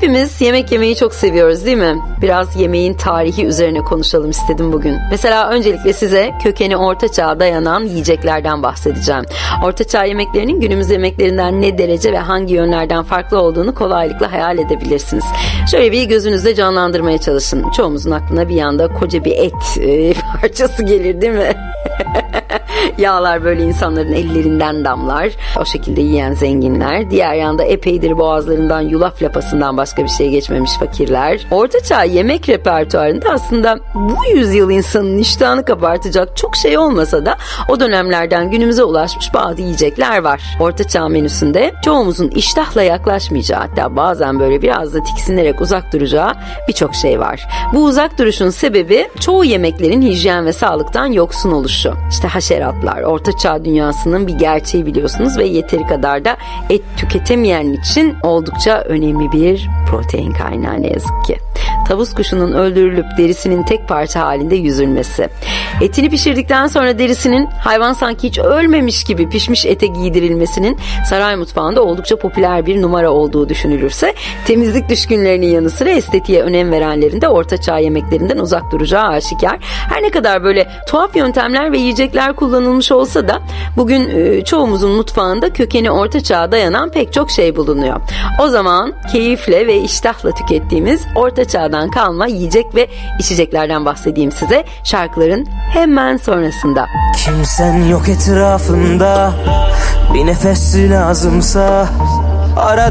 Hepimiz yemek yemeyi çok seviyoruz değil mi? Biraz yemeğin tarihi üzerine konuşalım istedim bugün. Mesela öncelikle size kökeni Orta Çağ'a dayanan yiyeceklerden bahsedeceğim. Orta Çağ yemeklerinin günümüz yemeklerinden ne derece ve hangi yönlerden farklı olduğunu kolaylıkla hayal edebilirsiniz. Şöyle bir gözünüzde canlandırmaya çalışın. Çoğumuzun aklına bir anda koca bir et parçası gelir değil mi? Yağlar böyle insanların ellerinden damlar. O şekilde yiyen zenginler. Diğer yanda epeydir boğazlarından yulaf lapasından başka bir şey geçmemiş fakirler. Ortaçağ yemek repertuarında aslında bu yüzyıl insanın iştahını kabartacak çok şey olmasa da o dönemlerden günümüze ulaşmış bazı yiyecekler var. Ortaçağ menüsünde çoğumuzun iştahla yaklaşmayacağı, hatta bazen böyle biraz da tiksinerek uzak duracağı birçok şey var. Bu uzak duruşun sebebi çoğu yemeklerin hijyen ve sağlıktan yoksun oluşu. İşte haşeratlar, Ortaçağ dünyasının bir gerçeği biliyorsunuz ve yeteri kadar da et tüketemeyen için oldukça önemli bir protein kaynağı ne yazık ki. Tavus kuşunun öldürülüp derisinin tek parça halinde yüzülmesi. Etini pişirdikten sonra derisinin hayvan sanki hiç ölmemiş gibi pişmiş ete giydirilmesinin saray mutfağında oldukça popüler bir numara olduğu düşünülürse, temizlik düşkünlerinin yanı sıra estetiğe önem verenlerin de Ortaçağ yemeklerinden uzak duracağı aşikar. Her ne kadar böyle tuhaf yöntemler ve yiyecekler kullanılmış olsa da bugün çoğumuzun mutfağında kökeni Ortaçağ'a dayanan pek çok şey bulunuyor. O zaman keyifle ve iştahla tükettiğimiz Ortaçağ'dan kalma yiyecek ve içeceklerden bahsedeyim size şarkıların hemen sonrasında. Kimsen yok etrafında, bir nefes lazımsa ara